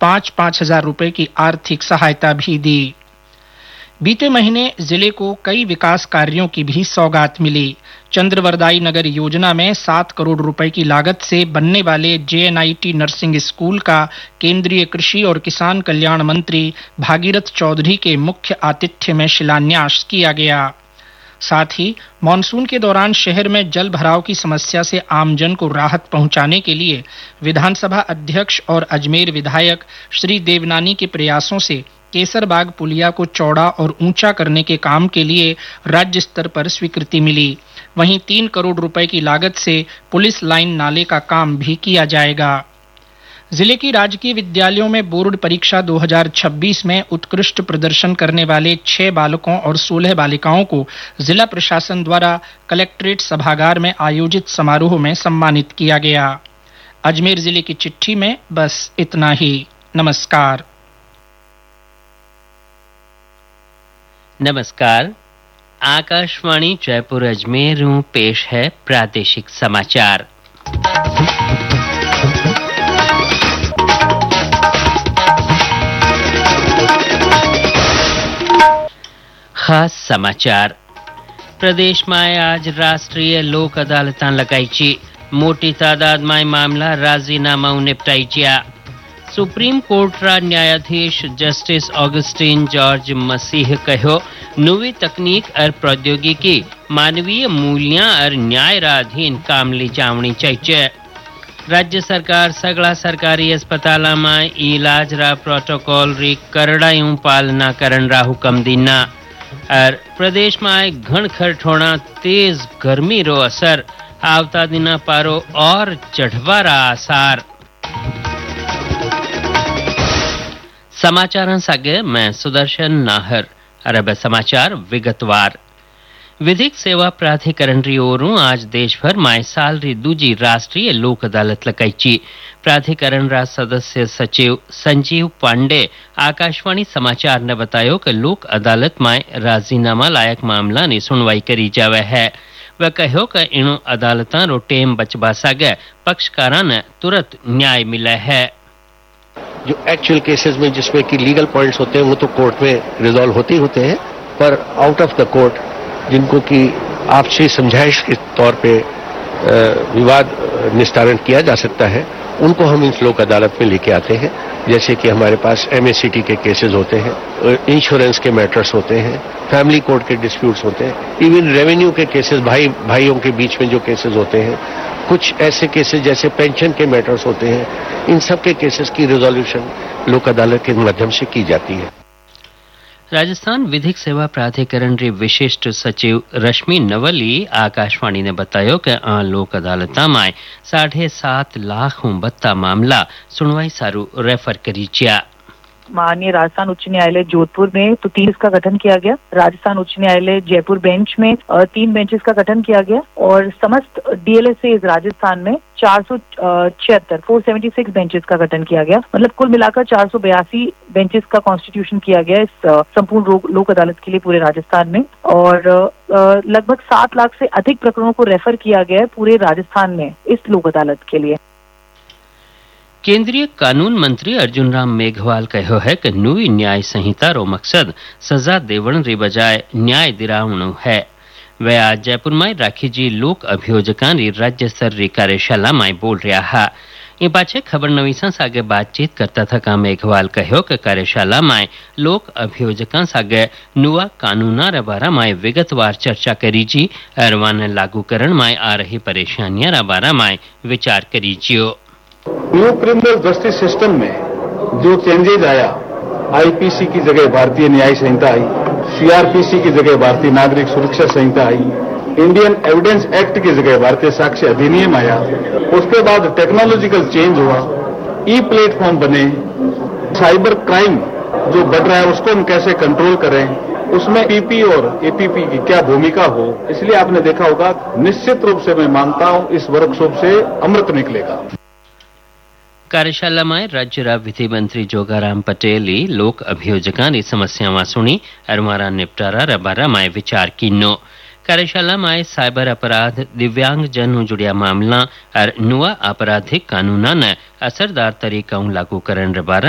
5-5 हजार रुपए की आर्थिक सहायता भी दी। बीते महीने जिले को कई विकास कार्यों की भी सौगात मिली। चंद्रवरदाई नगर योजना में 7 करोड़ रुपए की लागत से बनने वाले JNIT नर्सिंग स्कूल का केंद्रीय कृषि और किसान कल्याण मंत्री भागीरथ चौधरी के मुख्य आतिथ्य में शिलान्यास किया गया। साथ ही मानसून के दौरान शहर में जल भराव की समस्या से आमजन को राहत पहुंचाने के लिए विधानसभा अध्यक्ष और अजमेर विधायक श्री देवनानी के प्रयासों से केसरबाग पुलिया को चौड़ा और ऊंचा करने के काम के लिए राज्य स्तर पर स्वीकृति मिली। वहीं 3 करोड़ रुपए की लागत से पुलिस लाइन नाले का काम भी किया जाएगा। जिले की राजकीय विद्यालयों में बोर्ड परीक्षा 2026 में उत्कृष्ट प्रदर्शन करने वाले 6 बालकों और 16 बालिकाओं को जिला प्रशासन द्वारा कलेक्ट्रेट सभागार में आयोजित समारोह में सम्मानित किया गया। अजमेर जिले की चिट्ठी में बस इतना ही। नमस्कार। आकाशवाणी जयपुर अजमेर पेश है प्रादेशिक समाचार। खास समाचार। प्रदेश में आज राष्ट्रीय लोक अदालत लगाई। मोटी तादाद में मामला राजीनामा निपटाई। सुप्रीम कोर्ट रा न्यायाधीश जस्टिस ऑगस्टीन जॉर्ज मसीह कहो नवी तकनीक और प्रौद्योगिकी मानवीय मूल्यों और न्याय रा अधीन काम ली जावनी चाहिए। राज्य सरकार सगला सरकारी अस्पताल में इलाज रा प्रोटोकॉल री करड़ाई पालना करन रा हुक्म दीना। और प्रदेश में घण खरठोना तेज गर्मी रो असर आवता दिना पारो और चढ़वारा आसार। समाचार सागे मैं सुदर्शन नाहर। अरब समाचार विगतवार। विधिक सेवा प्राधिकरण री ओरों आज देश भर में साल री दूजी राष्ट्रीय लोक अदालत लगाई। प्राधिकरण रा सदस्य सचिव संजीव पांडे आकाशवाणी समाचार ने बतायो कि लोक अदालत में राजीनामा लायक मामला ने सुनवाई करी जावे है। वह कहो कि इन अदालतां रो टेम बचबा सके पक्षकारां ने तुरंत न्याय मिले है। जो एक्चुअल केसेस में जिसमें कि लीगल पॉइंट्स होते हैं वो तो कोर्ट में रिजॉल्व होते ही होते हैं, पर आउट ऑफ द कोर्ट जिनको कि आपसी समझाइश के तौर पे विवाद निस्तारण किया जा सकता है उनको हम इस लोक अदालत में लेके आते हैं। जैसे कि हमारे पास MACT के केसेस होते हैं, इंश्योरेंस के मैटर्स होते हैं, फैमिली कोर्ट के डिस्प्यूट्स होते हैं, इवन रेवेन्यू के केसेस भाइयों के बीच में जो केसेस होते हैं, कुछ ऐसे केसेस जैसे पेंशन के मैटर्स होते हैं, इन सब के केसेस की रिजोल्यूशन लोक अदालत के माध्यम से की जाती है। राजस्थान विधिक सेवा प्राधिकरण री विशिष्ट सचिव रश्मि नवली आकाशवाणी ने बतायो कि लोक अदालत में 7.5 लाख बत्ता मामला सुनवाई सारू रेफर करी जिया। माननीय राजस्थान उच्च न्यायालय जोधपुर में तो 3 का गठन किया गया। राजस्थान उच्च न्यायालय जयपुर बेंच में 3 बेंचेस का गठन किया गया और समस्त DLSA राजस्थान में 476 बेंचेस का गठन किया गया। मतलब कुल मिलाकर 482 बेंचेस का कॉन्स्टिट्यूशन किया गया इस संपूर्ण लोक अदालत के लिए पूरे राजस्थान में। और लगभग 7 लाख से अधिक प्रकरणों को रेफर किया गया है पूरे राजस्थान में इस लोक अदालत के लिए। केंद्रीय कानून मंत्री अर्जुन राम मेघवाल कहो है कि नवी न्याय संहिता रो मकसद सजा देवण री बजाय न्याय दिलावणो है। वे आज जयपुर में राखी जी लोक अभियोजकां री राज्य स्तर री कार्यशाला में बोल रहा है। इन पाछे खबर नवीसा सागे बातचीत करता था मेघवाल कहो कि कार्यशाला में लोक अभियोजकां सागे नुआ कानूना रे बारा में विगतवार चर्चा करी जी और वाने लागूकरण में आ रही परेशानियां रे बारा में विचार करी जियो। न्यू क्रिमिनल जस्टिस सिस्टम में जो चेंजेज आया, IPC की जगह भारतीय न्याय संहिता आई, CRPC की जगह भारतीय नागरिक सुरक्षा संहिता आई, इंडियन एविडेंस एक्ट की जगह भारतीय साक्ष्य अधिनियम आया। उसके बाद टेक्नोलॉजिकल चेंज हुआ, प्लेटफॉर्म बने, साइबर क्राइम जो बढ़ रहा है उसको हम कैसे कंट्रोल करें, उसमें PP और APP की क्या भूमिका हो। इसलिए आपने देखा होगा, निश्चित रूप से मैं मानता हूं इस वर्कशॉप से अमृत निकलेगा। कार्यशाला में राज्य रा विधि मंत्री जोगाराम पटेल लोक अभियोजकां री समस्यावां सुनी और मारा निपटारा रे बारा में विचार कीनो। कार्यशाला में साइबर अपराध, दिव्यांग जन जुड़िया मामला और नुआ आपराधिक कानूना ने असरदार तरीका लागू करण रे बारा